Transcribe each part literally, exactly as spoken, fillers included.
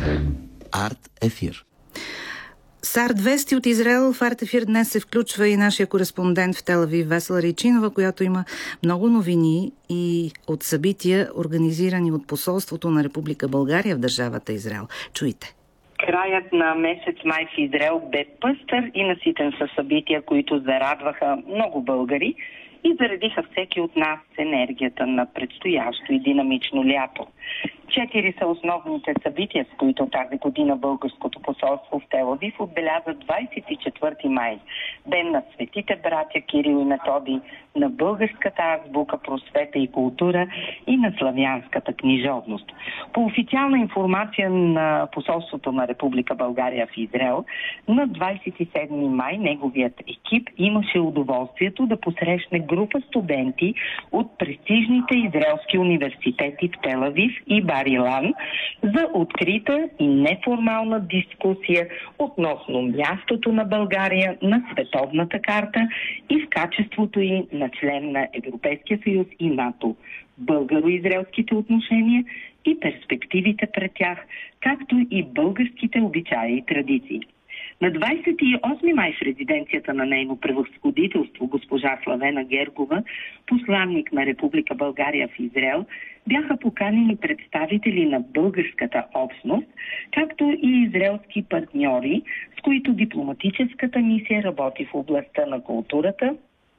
Арт ефир. С Арт Вести от Израел в Арт ефир днес се включва и нашия кореспондент в Тел Авив Весела Рейчинова, която има много новини и от събития, организирани от посолството на Република България в държавата Израел. Чуйте. Краят на месец май в Израел бе пъстър и наситен със събития, които зарадваха много българи и заредиха всеки от нас с енергията на предстоящо и динамично лято. Четири са основните събития, с които тази година българското посолство в Тел Авив отбеляза двадесет и четвърти май, ден на светите братя Кирил и Методий, на българската азбука, просвета и култура и на славянската книжовност. По официална информация на посолството на Република България в Израел, на двадесет и седми май неговият екип имаше удоволствието да посрещне група студенти от престижните израелски университети в Тел Авив и Бар Илан за открита и неформална дискусия относно мястото на България на световната карта и в качеството й на член на Европейския съюз и НАТО, българо-израелските отношения и перспективите пред тях, както и българските обичаи и традиции. На двадесет и осми май в резиденцията на нейно превъзходителство госпожа Славена Гергова, посланник на Република България в Израел, бяха поканени представители на българската общност, както и израелски партньори, с които дипломатическата мисия работи в областта на културата,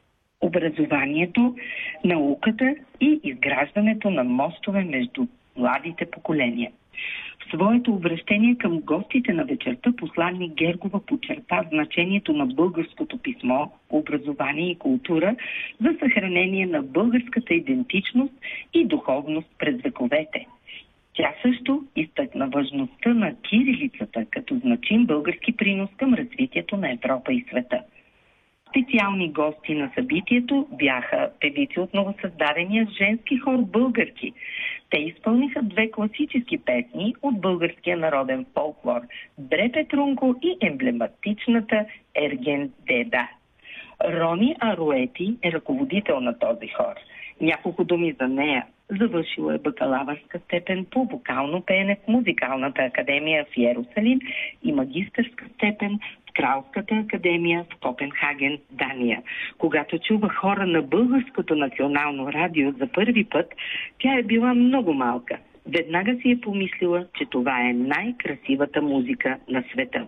образованието, науката и изграждането на мостове между младите поколения. В своето обращение към гостите на вечерта посланник Гергова подчерта значението на българското писмо, образование и култура за съхранение на българската идентичност и духовност през вековете. Тя също изтъкна важността на кирилицата като значим български принос към развитието на Европа и света. Специални гости на събитието бяха певици от новосъздадения женски хор Българки. Те изпълниха две класически песни от българския народен фолклор «Бре Петрунко» и емблематичната «Ерген Деда». Рони Аруети е ръководител на този хор. Няколко думи за нея. Завършила е бакалавърска степен по вокално пеене в Музикалната академия в Йерусалим и магистърска степен в Кралската академия в Копенхаген, Дания. Когато чува хора на Българското национално радио за първи път, тя е била много малка. Веднага си е помислила, че това е най-красивата музика на света.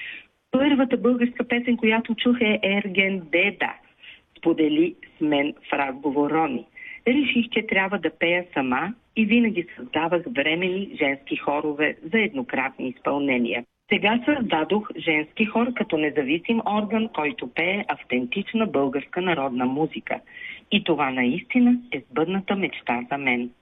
Първата българска песен, която чух, е «Ерген Деда», сподели с мен в разговор Рони. Реших, че трябва да пея сама и винаги създавах временни женски хорове за еднократни изпълнения. Сега създадох женски хор като независим орган, който пее автентична българска народна музика. И това наистина е сбъдната мечта за мен.